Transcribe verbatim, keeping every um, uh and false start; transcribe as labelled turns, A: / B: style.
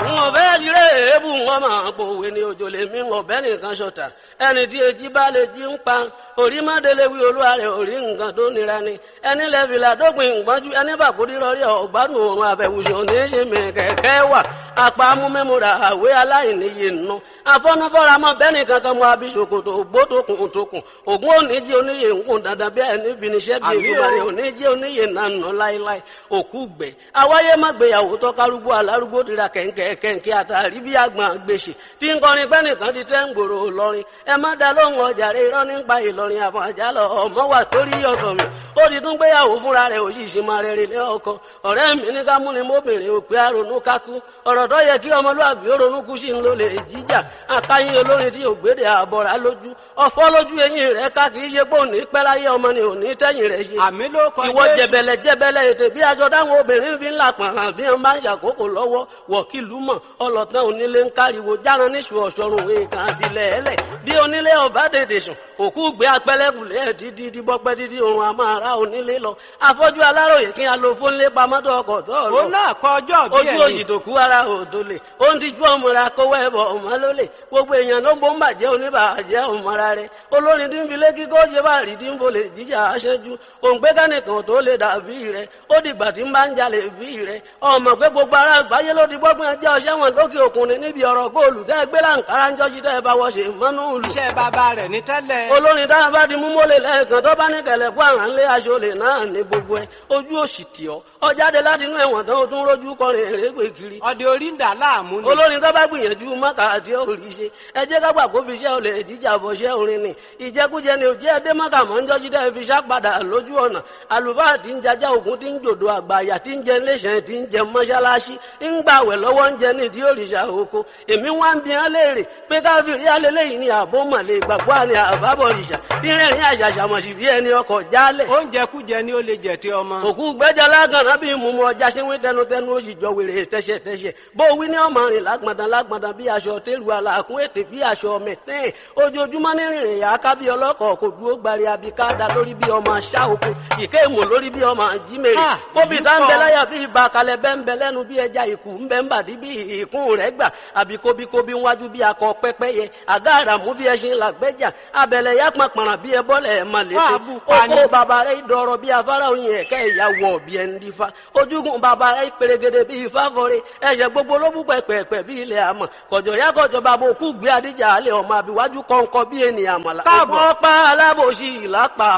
A: wọn bẹ́ẹ̀ lire èébù wọn máa pòwe ní òjò lèmi wọn bẹ́ẹ̀ nìkan ṣọ̀tà ẹni tí èjì bá lè jí ń pa orí mọ́délé wí olúwa rẹ̀ orí nǹkan tó nira ni ẹni lẹ́fìlà dópin ìgbọ́njú ẹni bàkúrí rọrí ọ̀gbádùn òrùn àbẹ̀wùsọ̀ ní í ṣe mi kẹ̀kẹ́ wà apá amúmẹ́múra àwé aláìníye nù afọ́nufọ́ra mọ́ bẹ́ẹ̀ nìkan kan mọ́ abisokoto ògbótokùn tókùn ògún oníjì oníyè ńkùn dandan bí ẹni finiṣẹ́ bí ìlúbalẹ̀ oníjì oníyè nànà láíláí òkú gbẹ awáyé má gbéyàwó tọ́kárúgbó alárúgbó tira kẹ̀ǹkẹ̀ kẹ̀ǹkẹ̀ àtàrí bí àgbọn gbèsè tí ń kọrin pẹ́ nìkan ti tẹ́ ń gbòòrò lọ́rin ẹ má dá lóhùn ọjà rẹ irọ́ nípa ìlọrin àfọ̀n àjálọ ọmọ wà torí ọ̀tọ̀ mi ó ti tún gbéyàwó fúnra rẹ̀ òṣìṣì máa rẹ̀ rẹ̀ lé ọkọ ọ̀rẹ́ mi ní ká múni mọ́bìnrin òpè àrònú kákú ọ̀rọ̀ tó yẹ kí ọmọlúwàbí ó ronú kú sí ń lò lè jíjà àkáyín olórin tí ògbédè àbọ̀rà lójú ọ̀fọ́ lójú eyín rẹ̀ ká kì í ṣe pé òní pẹ́ láyé ọmọ ni òní tẹ́yìn rẹ̀ ṣe
B: àmì ló kọ
A: ìwọ jẹ̀bẹ̀lẹ̀ jẹ̀bẹ̀lẹ̀ ètè bí aṣọ táwọn obìnrin fi ń là pọ̀n hàn bí wọ́n bá ń ṣàkókò lọ́wọ́ wọ̀kìlú mọ̀ ọlọ́tàn onílé ń káriwo járan níṣu ọ̀ṣọ́run èèkàn àtìlẹ̀ ẹlẹ̀ bí onílé ọba tètè sùn òkú gbé apẹ́lẹ́kùlẹ̀ ẹ̀ dídí díbọ́pẹ́ dídí òrùn àmọ́ ara onílé lọ afọ́jú aláròyè kí a lo fónlé pamọ́tò ọkọ̀ tó lọ
B: ó náà kọ ọjọ́ bí
A: ojú òyì tó kú ara òdo lè ó ń tijú ọmọra kówó ẹbọ ọmọ ló lè gbogbo èèyàn ló ń bó ń bàjẹ́ oníbàjẹ́ ọmọra rẹ olórin tí ń fi lékí kó ṣe bá rí tí ń bolè jíjà aṣẹ́jú òǹgbẹ́ká nìkan tó lè dàbí rẹ ó dìgbà tí ń bá ń jalè bí rẹ ọmọ pé gbogbo ara àgbáyé ló ti gbọ́gbọ́n ẹjẹ́ ọṣẹ́ wọn lókè òkun ni níbi ọ̀rọ̀ góòlù tẹ́ gbé láǹkárá ń jọ́jú tẹ́ bá wọ́ ṣe mọ́nú ìlú.
B: iṣẹ́ bàbá rẹ̀ ní tẹ́lẹ̀.
A: olórin táwọn bá ti mú mọ́lẹ̀ lẹ́ẹ̀kan tó bá ní kẹlẹ̀ kó àrà ńlé aṣọ lè náà ní gbogbo ẹ ojú òsì tì ọ́ ọ jáde láti inú ẹ̀wọ̀n tán ó tún rójú kọrin èrègbè kiri.
B: ọdẹ orí ń dà láàmú ni.
A: olórin tó bá gbìyànjú mọ́kà àti òrì ṣe ẹ jẹ́ ká gbà kó fi iṣẹ́ olè jíjà bọ̀ ṣẹ́ orin ni ìjẹkújẹ ni òjẹ́ ẹdẹ mọ́kà mọ́ ń jọ́jú tẹ́ fi ṣá padà lójú ọ̀nà àlùfáà tí ń jajá ògún tí ń jòdò àgbàyà tí ń jẹ iléeṣẹ́ tí ń jẹ mọ́ṣáláṣí ń gbàwẹ̀ lọ́wọ́ ń jẹ nídìí òrìṣà oko èmi wá ń bi hàn léèrè pé káfíìrì alẹ́lẹ́yìn ni àbó mọ̀lẹ́ gbàgbọ́ àni àbábọ̀rìṣà bí rẹ̀rìn àṣàṣàmọ̀sí bí ẹni ọkọ̀ jálẹ̀.
B: oúnjẹ kújẹ ni ó lè jẹ tí ọmọ.
A: òkú gbẹ́jà lágànná bí mú mu ọjà ṣínwé tẹnutẹnu ó sì jọ wèrè tẹ́ṣẹ̀tẹ́ṣẹ̀ bó wí ní ọmọ rìn lágbọ̀ndàn lágbọ̀ndàn bí aṣọ tẹ́lu àlàkùn ètè bí aṣọ mẹ̀tẹ́ẹ̀ ojoojúmọ́ ní rìnrìn yà á ká bí ọlọ́kọ̀ kò dúró gbari abika da lórí bí ọmọ aṣá oko ìké ìmọ̀ lórí bí ọmọ jímèrè kóbi tá ń bẹ láyà bí ibà kalẹ̀ bẹ́ ń bẹ lẹ́nu bí ẹja ìkù ń bẹ ń bàdí bí ìkún rẹ̀ gbà àbí kóbíkóbí wájú bí akọ pẹ́pẹ́yẹ àgá àràmú bí ẹṣin làgbẹ́jà abẹ̀lẹ̀ yá pàpàrà bí ẹbọ́lẹ̀ ẹ̀ máa lè ṣe oko bàbá rẹ̀ dọ̀rọ̀ bí afárá oyin ẹ̀kẹ́ ìyàwó ọ̀bí ẹ̀ ń dífá ojúgun bàbá rẹ̀ pèrègèdè bí ifá fọre ẹ̀ṣẹ̀ gbogbo ló bú pẹ̀pẹ̀pẹ̀ bí ilẹ̀ àmọ̀ kọ̀jọ̀ yá kọ̀jọ̀ bàbá òkú gbé adíjà alẹ́ ọmọ àbíwájú kọ̀ǹkọ̀ bí ènìyàn àmàlà ọ̀pọ̀ pa alábòsí ìlápá